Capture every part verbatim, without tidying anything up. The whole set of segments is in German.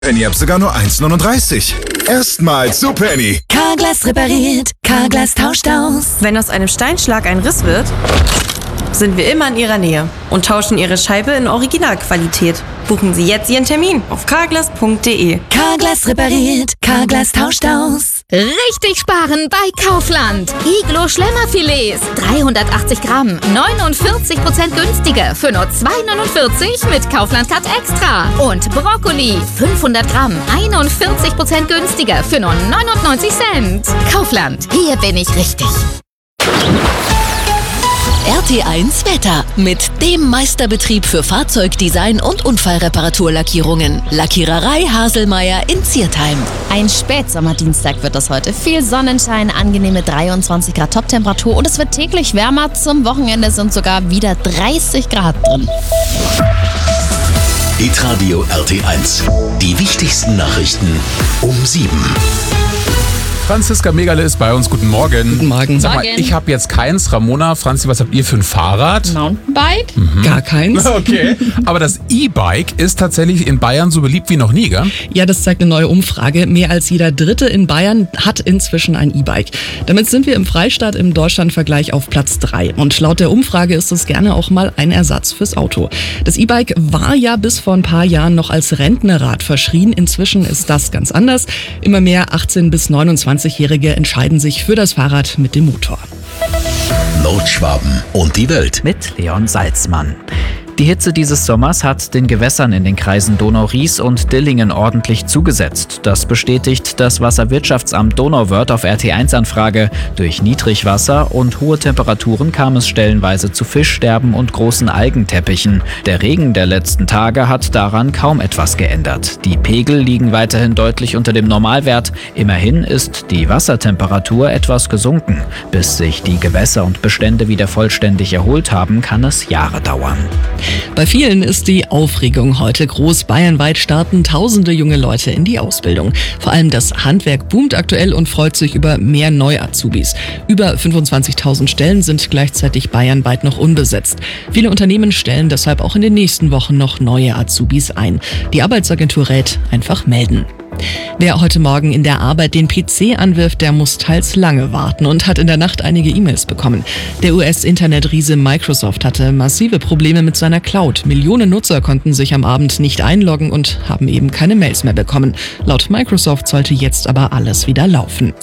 Penny ab sogar nur eins neununddreißig. Erstmal zu Penny. Carglass repariert, Carglass tauscht aus. Wenn aus einem Steinschlag ein Riss wird, sind wir immer in Ihrer Nähe und tauschen Ihre Scheibe in Originalqualität. Buchen Sie jetzt Ihren Termin auf carglass punkt de. Carglass repariert, Carglass tauscht aus. Richtig sparen bei Kaufland. Iglo Schlemmerfilets, dreihundertachtzig Gramm, neunundvierzig Prozent günstiger für nur zwei neunundvierzig mit Kaufland Cut Extra. Und Brokkoli, fünfhundert Gramm, einundvierzig Prozent günstiger für nur neunundneunzig Cent. Kaufland, hier bin ich richtig. R T eins Wetter mit dem Meisterbetrieb für Fahrzeugdesign und Unfallreparaturlackierungen. Lackiererei Haselmeier in Ziertheim. Ein Spätsommerdienstag wird das heute. Viel Sonnenschein, angenehme dreiundzwanzig Grad Toptemperatur und es wird täglich wärmer. Zum Wochenende sind sogar wieder dreißig Grad drin. Hitradio R T eins. Die wichtigsten Nachrichten um sieben. Franziska Megale ist bei uns. Guten Morgen. Guten Morgen. Sag mal, ich habe jetzt keins. Ramona, Franzi, was habt ihr für ein Fahrrad? Mountainbike? Mhm. Gar keins. Okay. Aber das E-Bike ist tatsächlich in Bayern so beliebt wie noch nie, gell? Ja, das zeigt eine neue Umfrage. Mehr als jeder Dritte in Bayern hat inzwischen ein E-Bike. Damit sind wir im Freistaat im Deutschlandvergleich auf Platz drei. Und laut der Umfrage ist es gerne auch mal ein Ersatz fürs Auto. Das E-Bike war ja bis vor ein paar Jahren noch als Rentnerrad verschrien. Inzwischen ist das ganz anders. Immer mehr achtzehn- bis neunundzwanzigjährige entscheiden sich für das Fahrrad mit dem Motor. Nordschwaben und die Welt. Mit Leon Salzmann. Die Hitze dieses Sommers hat den Gewässern in den Kreisen Donau-Ries und Dillingen ordentlich zugesetzt. Das bestätigt das Wasserwirtschaftsamt Donauwörth auf R T eins Anfrage. Durch Niedrigwasser und hohe Temperaturen kam es stellenweise zu Fischsterben und großen Algenteppichen. Der Regen der letzten Tage hat daran kaum etwas geändert. Die Pegel liegen weiterhin deutlich unter dem Normalwert. Immerhin ist die Wassertemperatur etwas gesunken. Bis sich die Gewässer und Bestände wieder vollständig erholt haben, kann es Jahre dauern. Bei vielen ist die Aufregung heute groß. Bayernweit starten tausende junge Leute in die Ausbildung. Vor allem das Handwerk boomt aktuell und freut sich über mehr Neu-Azubis. Über fünfundzwanzigtausend Stellen sind gleichzeitig bayernweit noch unbesetzt. Viele Unternehmen stellen deshalb auch in den nächsten Wochen noch neue Azubis ein. Die Arbeitsagentur rät, einfach melden. Wer heute Morgen in der Arbeit den P C anwirft, der muss teils lange warten und hat in der Nacht einige E-Mails bekommen. Der U S-Internetriese Microsoft hatte massive Probleme mit seiner Cloud. Millionen Nutzer konnten sich am Abend nicht einloggen und haben eben keine Mails mehr bekommen. Laut Microsoft sollte jetzt aber alles wieder laufen.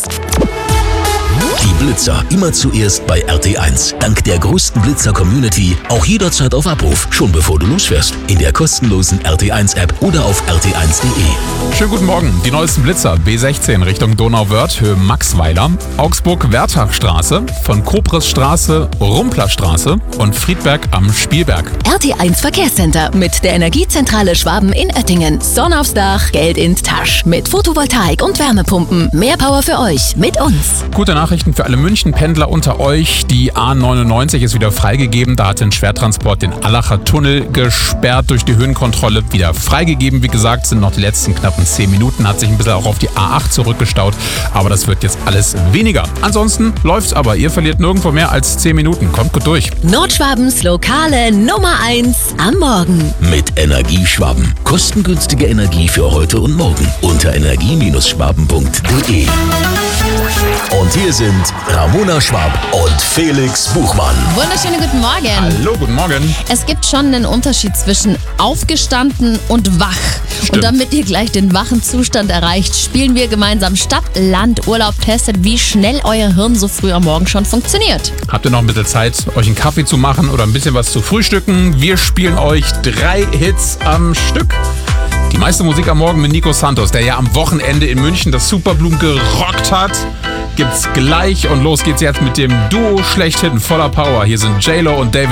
Die Blitzer immer zuerst bei R T eins. Dank der größten Blitzer-Community auch jederzeit auf Abruf, schon bevor du losfährst. In der kostenlosen R T eins App oder auf r t eins punkt de. Schönen guten Morgen. Die neuesten Blitzer. B sechzehn Richtung Donauwörth, Höhe Maxweiler, Augsburg-Werthachstraße, von Kopressstraße, Rumplerstraße und Friedberg am Spielberg. R T eins Verkehrscenter mit der Energiezentrale Schwaben in Oettingen. Sonne aufs Dach, Geld in Tasch. Mit Photovoltaik und Wärmepumpen. Mehr Power für euch mit uns. Gute Nachrichten für alle München-Pendler unter euch. Die A neunundneunzig ist wieder freigegeben. Da hat den Schwertransport den Allacher Tunnel gesperrt durch die Höhenkontrolle. Wieder freigegeben. Wie gesagt, sind noch die letzten knappen zehn Minuten. Hat sich ein bisschen auch auf die A acht zurückgestaut. Aber das wird jetzt alles weniger. Ansonsten läuft's aber. Ihr verliert nirgendwo mehr als zehn Minuten. Kommt gut durch. Nordschwabens lokale Nummer eins am Morgen. Mit Energieschwaben. Kostengünstige Energie für heute und morgen. Unter energie schwaben punkt de. Und hier sind Ramona Schwab und Felix Buchmann. Wunderschönen guten Morgen. Hallo, guten Morgen. Es gibt schon einen Unterschied zwischen aufgestanden und wach. Stimmt. Und damit ihr gleich den wachen Zustand erreicht, spielen wir gemeinsam Stadt, Land, Urlaub, testet, wie schnell euer Hirn so früh am Morgen schon funktioniert. Habt ihr noch ein bisschen Zeit, euch einen Kaffee zu machen oder ein bisschen was zu frühstücken? Wir spielen euch drei Hits am Stück. Die meiste Musik am Morgen mit Nico Santos, der ja am Wochenende in München das Superblumen gerockt hat, gibt's gleich und los geht's jetzt mit dem Duo schlechthin voller Power. Hier sind J-Lo und David.